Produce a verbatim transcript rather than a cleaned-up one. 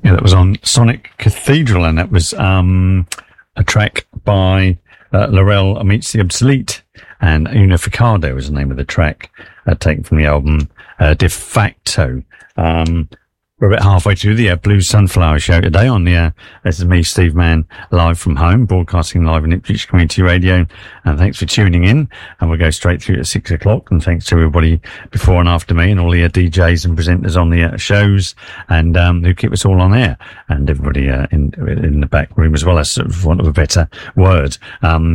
Yeah, that was on Sonic Cathedral, and that was um, a track by uh, Laurel Meets the Obsolete, and Unificado was the name of the track, uh, taken from the album uh, De Facto. Um, we're about halfway through the uh, Blues Sunflower show today on the, uh, this is me, Steve Mann, live from home, broadcasting live in Ipswich Community Radio. And thanks for tuning in. And we'll go straight through at six o'clock. And thanks to everybody before and after me and all the uh, D Js and presenters on the uh, shows, and um, who keep us all on air, and everybody uh, in in the back room as well, as sort of want of a better word. Um,